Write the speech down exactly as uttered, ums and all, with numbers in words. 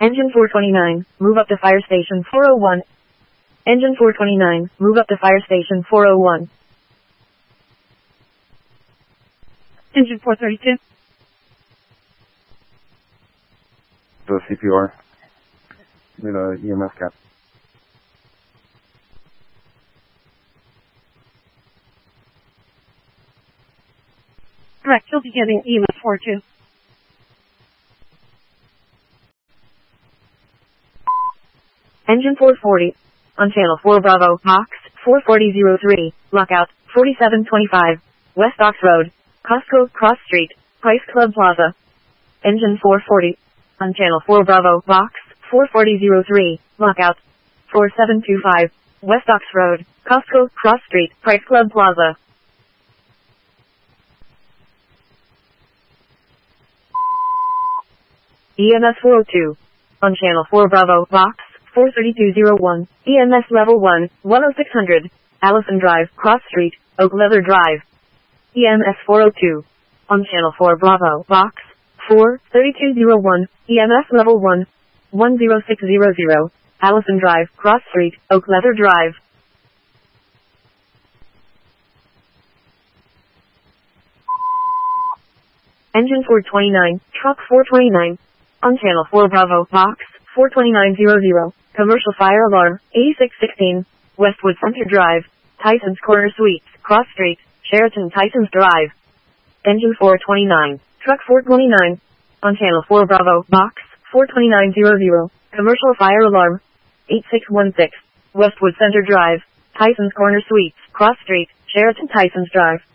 Engine four twenty-nine, move up to fire station four oh one. Engine four twenty-nine, move up to fire station four oh one. Engine four thirty-two. The C P R. Need a E M S cap. Correct, you'll be getting E M S four two. Engine four forty. On channel four Bravo, box four forty oh three, lockout, forty-seven twenty-five, West Ox Road, Costco, Cross Street, Price Club Plaza. Engine four forty. On channel four Bravo, box four forty oh three, lockout, forty-seven twenty-five, West Ox Road, Costco, Cross Street, Price Club Plaza. E M S four oh two. On channel four Bravo, box four thirty-two oh one, E M S level one, one oh six hundred, Allison Drive, Cross Street, Oak Leather Drive. E M S four oh two. On channel four Bravo, box four thirty-two oh one, E M S level one, one oh six hundred, Allison Drive, Cross Street, Oak Leather Drive. Engine four twenty-nine, truck four twenty-nine. On channel four Bravo, box four twenty-nine hundred, commercial fire alarm, eighty-six sixteen, Westwood Center Drive, Tyson's Corner Suites, Cross Street, Sheraton Tyson's Drive. Engine four twenty-nine, truck four twenty-nine. On channel four Bravo, box four twenty-nine hundred, commercial fire alarm, eighty-six sixteen, Westwood Center Drive, Tyson's Corner Suites, Cross Street, Sheraton Tyson's Drive.